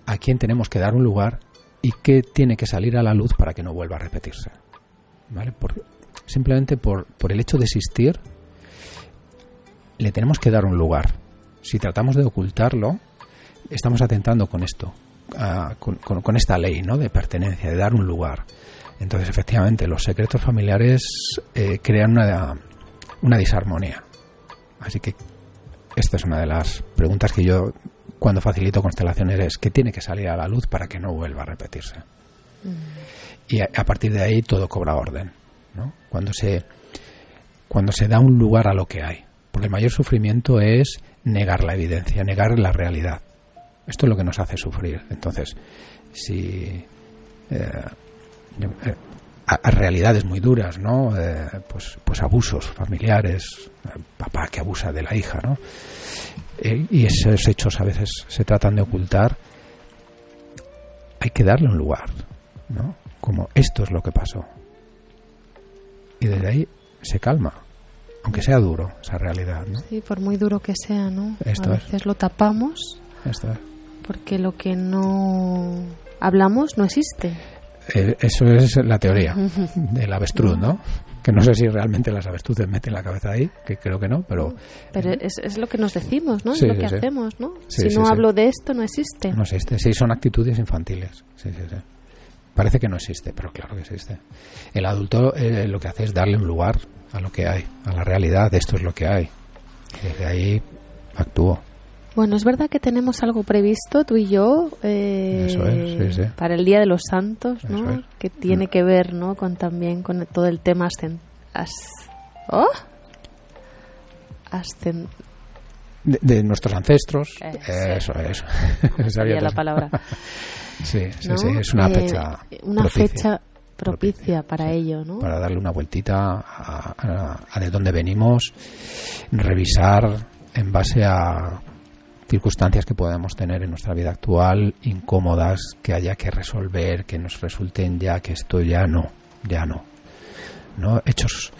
a quién tenemos que dar un lugar y qué tiene que salir a la luz para que no vuelva a repetirse, ¿vale? Simplemente por el hecho de existir, le tenemos que dar un lugar. Si tratamos de ocultarlo, estamos atentando con esto, con esta ley, ¿no?, de pertenencia, de dar un lugar. Entonces, efectivamente, los secretos familiares crean una disarmonía. Así que esta es una de las preguntas que yo, cuando facilito constelaciones, es ¿qué tiene que salir a la luz para que no vuelva a repetirse? Y a partir de ahí todo cobra orden, ¿no? Cuando se da un lugar a lo que hay. Porque el mayor sufrimiento es negar la evidencia, negar la realidad. Esto es lo que nos hace sufrir. Entonces, si a realidades muy duras, ¿no? Pues abusos familiares, papá que abusa de la hija, ¿no? Y esos hechos a veces se tratan de ocultar. Hay que darle un lugar, ¿no? Como esto es lo que pasó. Y desde ahí se calma, aunque sea duro esa realidad, ¿no? Sí, por muy duro que sea, ¿no? Esto a veces lo tapamos. Esto es. Porque lo que no hablamos no existe. Eso es la teoría del avestruz, ¿no? Que no sé si realmente las avestruces meten la cabeza ahí, que creo que no, pero es lo que nos decimos, ¿no? Sí, es lo que sí, hacemos, ¿no? Sí, si no hablo de esto, no existe. No existe, sí, son actitudes infantiles. Sí. Parece que no existe, pero claro que existe. El adulto lo que hace es darle un lugar a lo que hay, a la realidad, esto es lo que hay. Y desde ahí actúo. Bueno, es verdad que tenemos algo previsto, tú y yo, Eso es, sí. para el Día de los Santos, ¿no? Eso es. Que tiene que ver, ¿no?, también con todo el tema de nuestros ancestros. Eso. Sabía la palabra. Sí, ¿no? es una fecha propicia para ello, ¿no? Para darle una vueltita a de dónde venimos, revisar en base a circunstancias que podamos tener en nuestra vida actual, incómodas, que haya que resolver, que nos resulten ya que esto ya no, ¿no? Hechos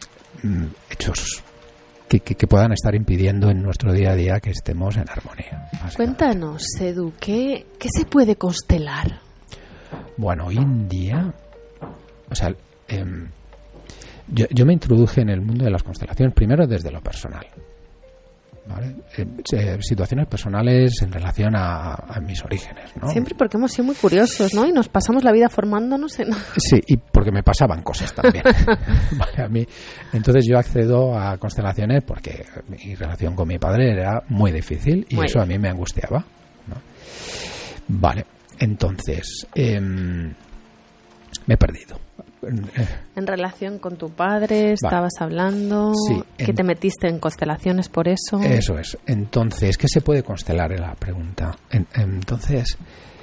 que puedan estar impidiendo en nuestro día a día que estemos en armonía. Cuéntanos, Edu, ¿qué se puede constelar? Bueno, hoy en día, o sea, yo me introduje en el mundo de las constelaciones primero desde lo personal, ¿vale? Situaciones personales en relación a mis orígenes, ¿no? Siempre porque hemos sido muy curiosos, ¿no? Y nos pasamos la vida formándonos en... Sí, y porque me pasaban cosas también. Vale, a mí. Entonces yo accedo a constelaciones porque mi relación con mi padre era muy difícil y eso a mí me angustiaba, ¿no? Vale, entonces me he perdido. En relación con tu padre estabas hablando, sí, que te metiste en constelaciones por eso. Eso es. Entonces, ¿qué se puede constelar? En la pregunta. Entonces,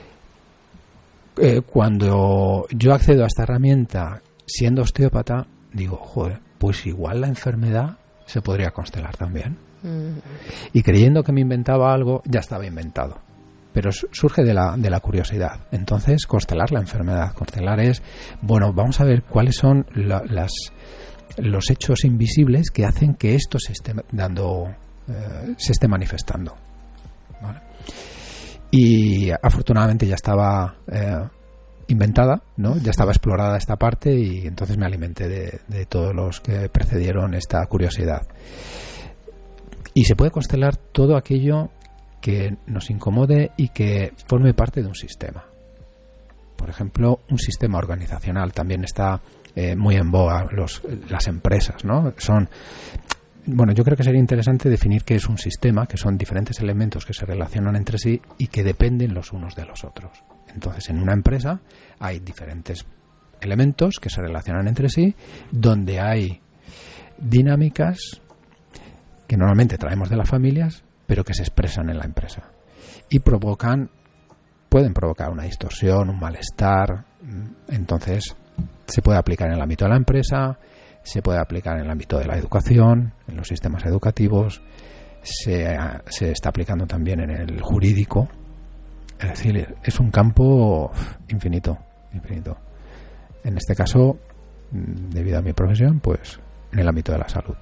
cuando yo accedo a esta herramienta siendo osteópata, digo, joder, pues igual la enfermedad se podría constelar también. Y creyendo que me inventaba algo, ya estaba inventado. Pero surge de la curiosidad. Entonces, constelar la enfermedad. Constelar es, bueno, vamos a ver cuáles son los hechos invisibles que hacen que esto se esté manifestando, ¿vale? Y afortunadamente ya estaba inventada, ¿no? Ya estaba explorada esta parte y entonces me alimenté de todos los que precedieron esta curiosidad. Y se puede constelar todo aquello que nos incomode y que forme parte de un sistema. Por ejemplo, un sistema organizacional también está muy en boga, las empresas, ¿no? Bueno, yo creo que sería interesante definir qué es un sistema, que son diferentes elementos que se relacionan entre sí y que dependen los unos de los otros. Entonces, en una empresa hay diferentes elementos que se relacionan entre sí, donde hay dinámicas que normalmente traemos de las familias, pero que se expresan en la empresa y pueden provocar una distorsión, un malestar. Entonces se puede aplicar en el ámbito de la empresa, se puede aplicar en el ámbito de la educación, en los sistemas educativos, se está aplicando también en el jurídico. Es decir, es un campo infinito. En este caso, debido a mi profesión, pues en el ámbito de la salud.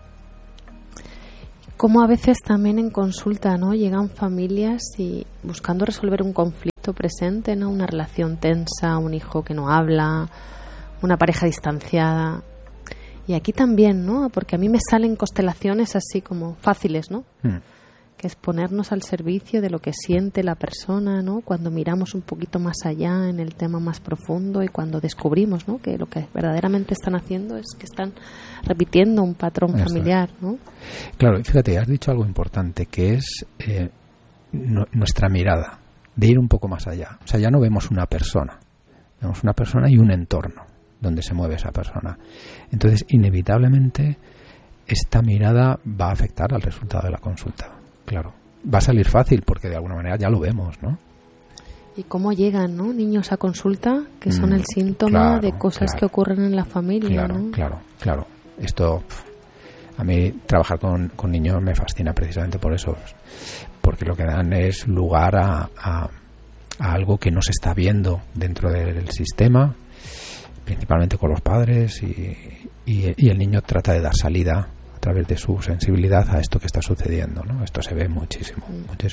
Como a veces también en consulta, ¿no?, llegan familias y buscando resolver un conflicto conflicto presente, ¿no? Una relación tensa, un hijo que no habla, una pareja distanciada. Y aquí también, ¿no? Porque a mí me salen constelaciones así como fáciles, ¿no? Que es ponernos al servicio de lo que siente la persona, ¿no? Cuando miramos un poquito más allá en el tema más profundo y cuando descubrimos, ¿no? Que lo que verdaderamente están haciendo es que están repitiendo un patrón familiar, ¿no? Claro, y fíjate, has dicho algo importante, que es nuestra mirada, de ir un poco más allá. O sea, ya no vemos una persona y un entorno donde se mueve esa persona. Entonces, inevitablemente, esta mirada va a afectar al resultado de la consulta. Claro, va a salir fácil porque de alguna manera ya lo vemos, ¿no? ¿Y cómo llegan, ¿no? Niños a consulta que son el síntoma de cosas que ocurren en la familia, ¿no? Claro. Esto, a mí trabajar con niños me fascina precisamente por eso, porque lo que dan es lugar a algo que no se está viendo dentro del sistema, principalmente con los padres, y el niño trata de dar salida a través de su sensibilidad a esto que está sucediendo, ¿no? Esto se ve muchísimo.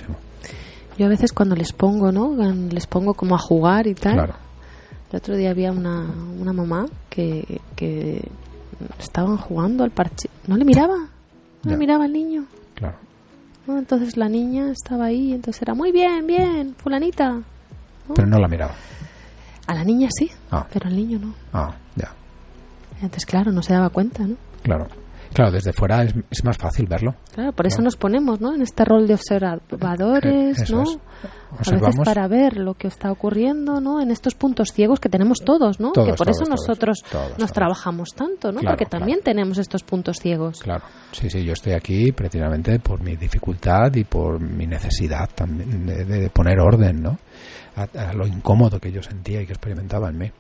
Yo a veces cuando les pongo, ¿no? Les pongo como a jugar y tal. Claro. El otro día había una mamá que estaban jugando al parche. No le miraba al niño. Claro. ¿No? Entonces la niña estaba ahí, entonces era muy bien, fulanita, ¿no? Pero no la miraba. A la niña sí, pero al niño no. Ya. Entonces, claro, no se daba cuenta, ¿no? Claro, desde fuera es más fácil verlo. Claro, por eso nos ponemos, ¿no? En este rol de observadores, ¿no? A veces para ver lo que está ocurriendo, ¿no? En estos puntos ciegos que tenemos todos, ¿no? Que por eso nosotros nos trabajamos tanto, ¿no? Porque también tenemos estos puntos ciegos. Claro, sí, yo estoy aquí precisamente por mi dificultad y por mi necesidad también de poner orden, ¿no? A lo incómodo que yo sentía y que experimentaba en mí.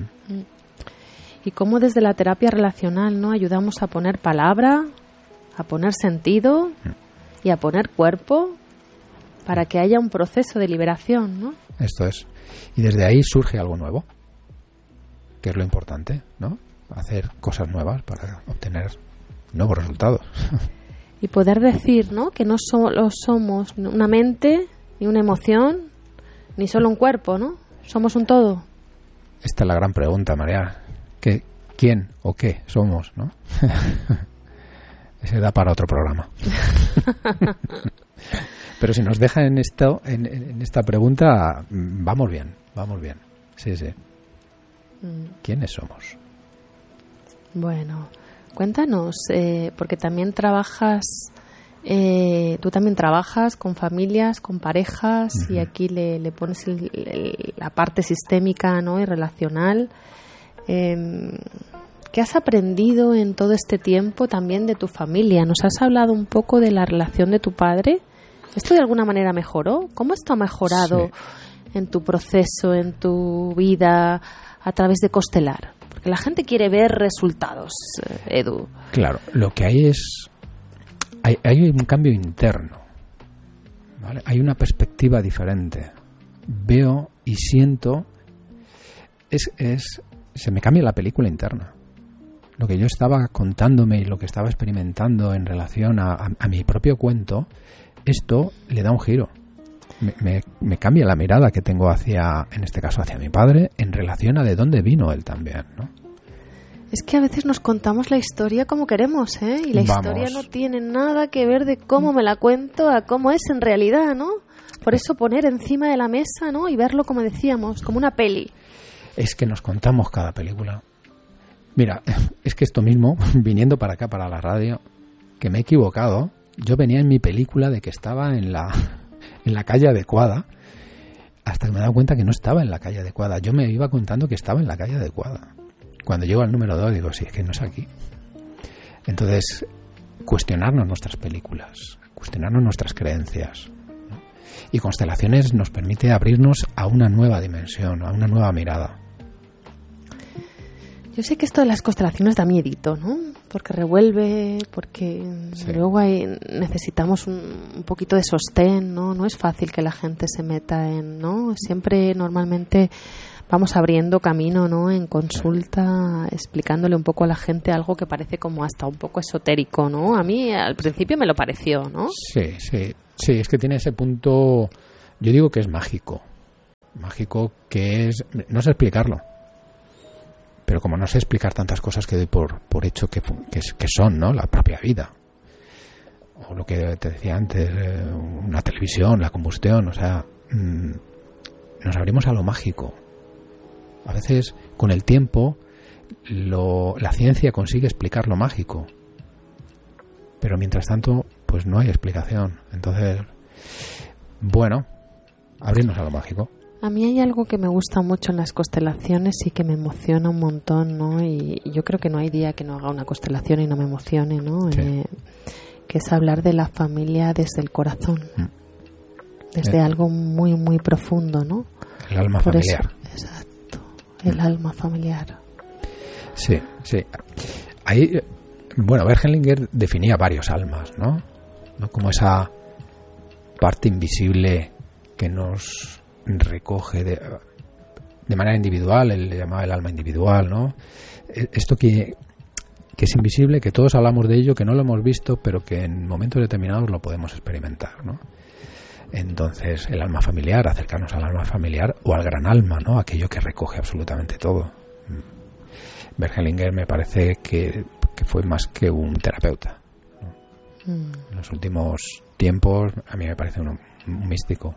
Y cómo desde la terapia relacional, ¿no? Ayudamos a poner palabra, a poner sentido y a poner cuerpo para que haya un proceso de liberación, ¿no? Esto es. Y desde ahí surge algo nuevo, que es lo importante, ¿no? Hacer cosas nuevas para obtener nuevos resultados. Y poder decir, ¿no? Que no solo somos una mente ni una emoción, ni solo un cuerpo, ¿no? Somos un todo. Esta es la gran pregunta, María. ¿Quién o qué somos, no? Ese da para otro programa. Pero si nos deja en esta pregunta, vamos bien. Sí. ¿Quiénes somos? Bueno, cuéntanos, porque también tú también trabajas con familias, con parejas, y aquí le pones la parte sistémica, ¿no? Y relacional. ¿Qué has aprendido en todo este tiempo también de tu familia? ¿Nos has hablado un poco de la relación de tu padre? ¿Esto de alguna manera mejoró? ¿Cómo esto ha mejorado en tu proceso, en tu vida, a través de Constelar? Porque la gente quiere ver resultados, Edu. Claro, lo que hay es... Hay un cambio interno, ¿vale? Hay una perspectiva diferente. Veo y siento... Se me cambia la película interna. Lo que yo estaba contándome y lo que estaba experimentando en relación a mi propio cuento, esto le da un giro. Me cambia la mirada que tengo en este caso, hacia mi padre, en relación a de dónde vino él también, ¿no? Es que a veces nos contamos la historia como queremos, ¿eh? Y la historia no tiene nada que ver de cómo me la cuento a cómo es en realidad, ¿no? Por eso poner encima de la mesa, ¿no? Y verlo, como decíamos, como una peli. Es que nos contamos cada película. Mira, es que esto mismo, viniendo para acá, para la radio, que me he equivocado. Yo venía en mi película de que estaba en la calle adecuada, hasta que me he dado cuenta que no estaba en la calle adecuada. Yo me iba contando que estaba en la calle adecuada. Cuando llego al número 2 digo, sí, es que no es aquí. Entonces, cuestionarnos nuestras películas, cuestionarnos nuestras creencias, ¿no? Y Constelaciones nos permite abrirnos a una nueva dimensión, a una nueva mirada. Yo sé que esto de las constelaciones da miedito, ¿no? Porque revuelve, porque luego necesitamos un poquito de sostén, ¿no? No es fácil que la gente se meta ¿no? Siempre, normalmente, vamos abriendo camino, ¿no? En consulta, explicándole un poco a la gente algo que parece como hasta un poco esotérico, ¿no? A mí, al principio, me lo pareció, ¿no? Sí, es que tiene ese punto, yo digo que es mágico. Mágico que es... No sé explicarlo. Pero como no sé explicar tantas cosas que doy por hecho que son, ¿no? La propia vida. O lo que te decía antes, una televisión, la combustión, o sea, nos abrimos a lo mágico. A veces, con el tiempo, la ciencia consigue explicar lo mágico. Pero mientras tanto, pues no hay explicación. Entonces, bueno, abrirnos a lo mágico. A mí hay algo que me gusta mucho en las constelaciones y que me emociona un montón, ¿no? Y yo creo que no hay día que no haga una constelación y no me emocione, ¿no? Sí. Que es hablar de la familia desde el corazón, desde algo muy, muy profundo, ¿no? El alma familiar. Eso, exacto, el alma familiar. Sí, sí. Ahí, bueno, Bert Hellinger definía varios almas, ¿no? Como esa parte invisible que nos recoge de manera individual, él le llamaba el alma individual, ¿no? Esto que es invisible, que todos hablamos de ello, que no lo hemos visto, pero que en momentos determinados lo podemos experimentar, ¿no? Entonces, el alma familiar, acercarnos al alma familiar o al gran alma, ¿no? Aquello que recoge absolutamente todo. Bert Hellinger me parece que fue más que un terapeuta, ¿no? En los últimos tiempos, a mí me parece un místico,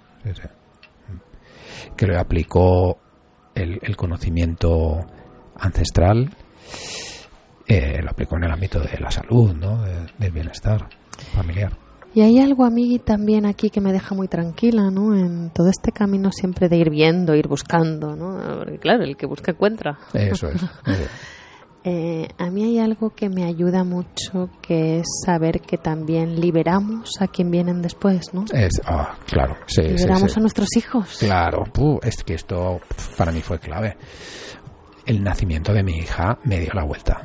que lo aplicó el conocimiento ancestral. Lo aplicó en el ámbito de la salud, ¿no? Del bienestar familiar. Y hay algo a mí también aquí que me deja muy tranquila, ¿no? En todo este camino siempre de ir viendo, ir buscando, ¿no? Porque claro, el que busca encuentra. Eso es. A mí hay algo que me ayuda mucho, que es saber que también liberamos a quien vienen después, ¿no? Claro. Sí, liberamos a nuestros hijos. Claro. Es que esto para mí fue clave. El nacimiento de mi hija me dio la vuelta.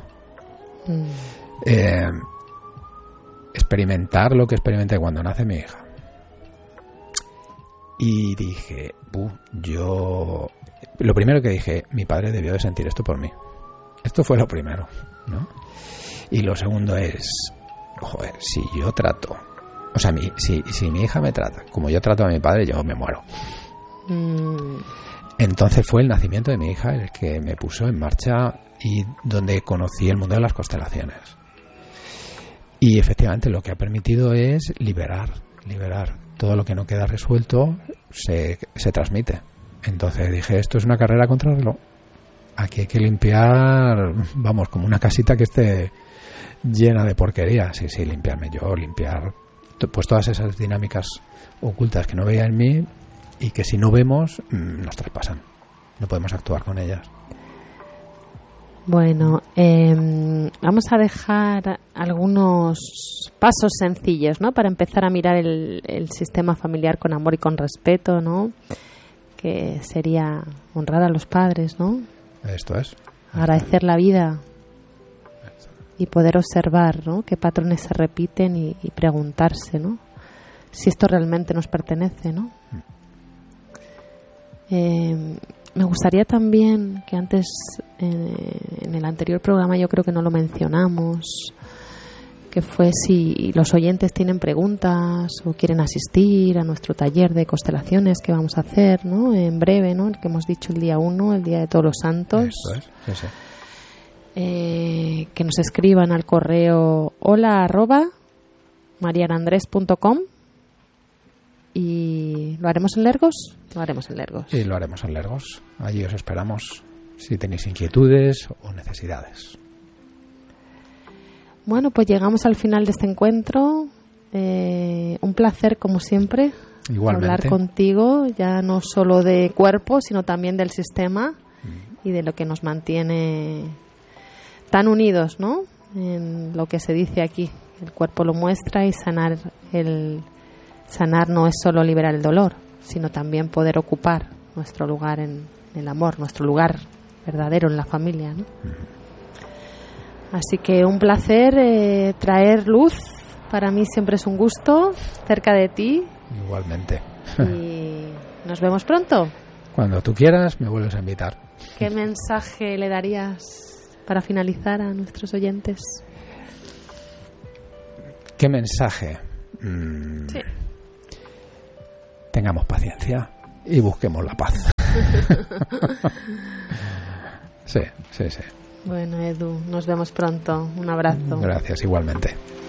Experimentar lo que experimenté cuando nace mi hija, y dije, lo primero que dije, mi padre debió de sentir esto por mí. Esto fue lo primero, ¿no? Y lo segundo es, joder, si yo trato, o sea, si mi hija me trata como yo trato a mi padre, yo me muero. Entonces fue el nacimiento de mi hija el que me puso en marcha y donde conocí el mundo de las constelaciones. Y efectivamente lo que ha permitido es liberar. Todo lo que no queda resuelto se transmite. Entonces dije, esto es una carrera contra el reloj. Aquí hay que limpiar, vamos, como una casita que esté llena de porquería. Sí, limpiar pues todas esas dinámicas ocultas que no veía en mí y que si no vemos nos traspasan. No podemos actuar con ellas. Bueno, vamos a dejar algunos pasos sencillos, ¿no? Para empezar a mirar el sistema familiar con amor y con respeto, ¿no? Que sería honrar a los padres, ¿no? Esto es. Agradecer la vida y poder observar, ¿no? Qué patrones se repiten y preguntarse, ¿no? Si esto realmente nos pertenece, ¿no? Me gustaría también que antes, en el anterior programa, yo creo que no lo mencionamos, que fue si los oyentes tienen preguntas o quieren asistir a nuestro taller de constelaciones que vamos a hacer, ¿no? En breve, ¿no? El que hemos dicho el día 1, el Día de Todos los Santos. Eso es. Sí. Que nos escriban al correo hola@marianandres.com. ¿Y lo haremos en Lergos? Lo haremos en Lergos. Sí, lo haremos en Lergos. Allí os esperamos si tenéis inquietudes o necesidades. Bueno, pues llegamos al final de este encuentro. Un placer, como siempre, igualmente, hablar contigo, ya no solo de cuerpo, sino también del sistema y de lo que nos mantiene tan unidos, ¿no? En lo que se dice aquí. El cuerpo lo muestra y sanar no es solo liberar el dolor, sino también poder ocupar nuestro lugar en el amor, nuestro lugar verdadero en la familia, ¿no? Así que un placer traer luz. Para mí siempre es un gusto cerca de ti. Igualmente. Y nos vemos pronto. Cuando tú quieras me vuelves a invitar. ¿Qué mensaje le darías para finalizar a nuestros oyentes? ¿Qué mensaje? Sí. Tengamos paciencia y busquemos la paz. Sí, sí, sí. Bueno, Edu, nos vemos pronto. Un abrazo. Gracias, igualmente.